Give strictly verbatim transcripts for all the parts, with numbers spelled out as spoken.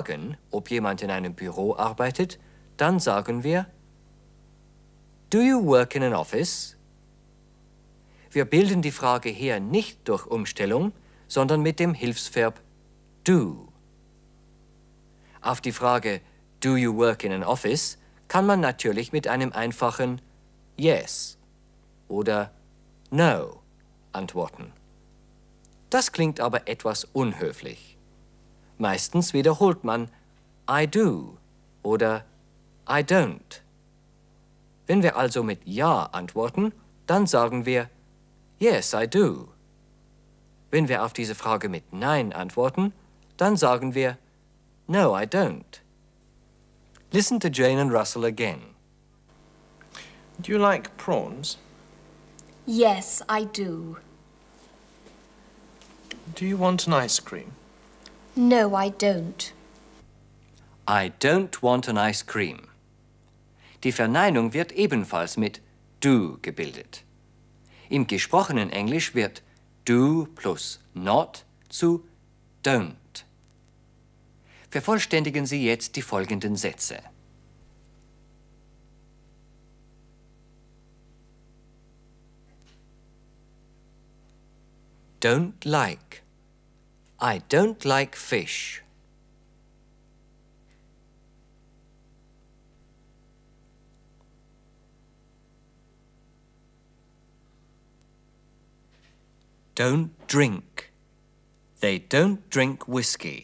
fragen, ob jemand in einem Büro arbeitet, dann sagen wir Do you work in an office? Wir bilden die Frage hier nicht durch Umstellung, sondern mit dem Hilfsverb do. Auf die Frage Do you work in an office kann man natürlich mit einem einfachen Yes oder No antworten. Das klingt aber etwas unhöflich. Meistens wiederholt man I do oder I don't. Wenn wir also mit Ja antworten, dann sagen wir Yes, I do. Wenn wir auf diese Frage mit Nein antworten, dann sagen wir No, I don't. Listen to Jane and Russell again. Do you like prawns? Yes, I do. Do you want an ice cream? No, I don't. I don't want an ice cream. Die Verneinung wird ebenfalls mit do gebildet. Im gesprochenen Englisch wird do plus not zu don't. Vervollständigen Sie jetzt die folgenden Sätze. Don't like. I don't like fish. Don't drink. They don't drink whiskey.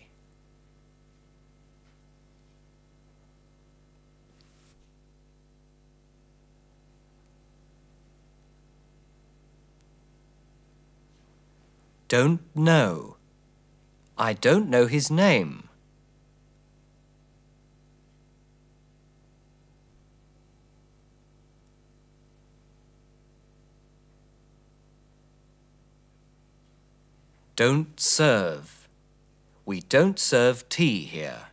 Don't know. I don't know his name. Don't serve. We don't serve tea here.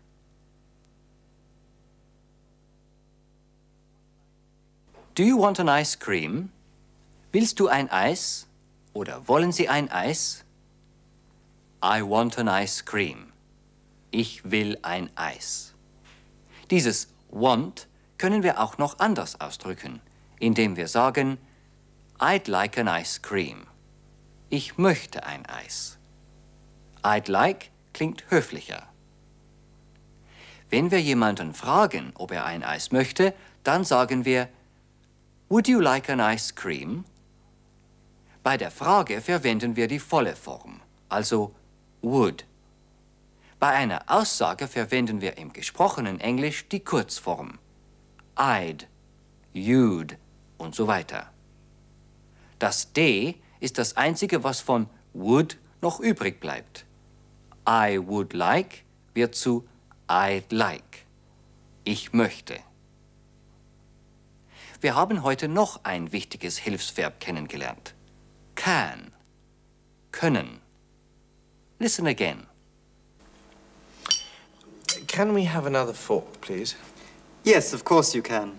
Do you want an ice cream? Willst du ein Eis? Oder wollen Sie ein Eis? I want an ice cream. Ich will ein Eis. Dieses want können wir auch noch anders ausdrücken, indem wir sagen I'd like an ice cream. Ich möchte ein Eis. I'd like klingt höflicher. Wenn wir jemanden fragen, ob er ein Eis möchte, dann sagen wir Would you like an ice cream? Bei der Frage verwenden wir die volle Form, also would. Bei einer Aussage verwenden wir im gesprochenen Englisch die Kurzform I'd, you'd und so weiter. Das D ist das Einzige, was von would noch übrig bleibt. I would like wird zu I'd like. Ich möchte. Wir haben heute noch ein wichtiges Hilfsverb kennengelernt. Can. Können. Listen again. Can we have another fork, please? Yes, of course you can.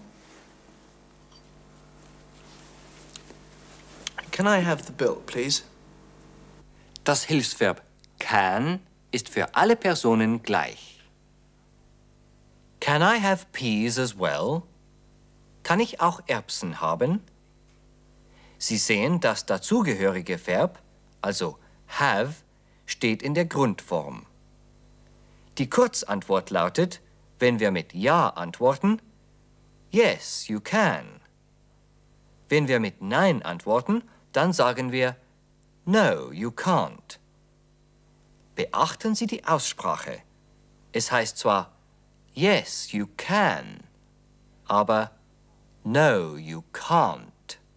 Can I have the bill, please? Das Hilfsverb can ist für alle Personen gleich. Can I have peas as well? Kann ich auch Erbsen haben? Sie sehen, das dazugehörige Verb, also have, steht in der Grundform. Die Kurzantwort lautet, wenn wir mit Ja antworten, Yes, you can. Wenn wir mit Nein antworten, dann sagen wir No, you can't. Beachten Sie die Aussprache. Es heißt zwar Yes, you can, aber No, you can't.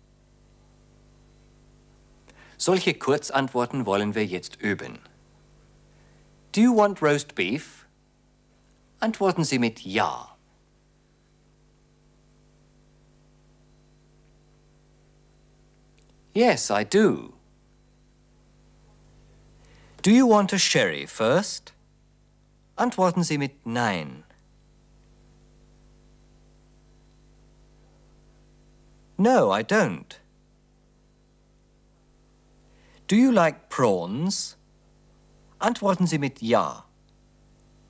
Solche Kurzantworten wollen wir jetzt üben. Do you want roast beef? Antworten Sie mit Ja. Yes, I do. Do you want a sherry first? Antworten Sie mit Nein. No, I don't. Do you like prawns? Antworten Sie mit Ja.